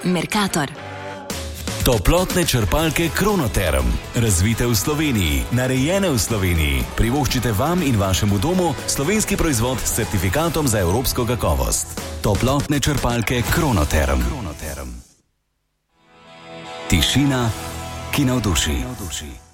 Mercator. Toplotne črpalke Kronoterm. Razvite v Sloveniji, narejene v Sloveniji. Privoščite vam in vašemu domu slovenski proizvod s certifikatom za evropsko kakovost. Toplotne črpalke Kronoterm. Tišina, ki navduši.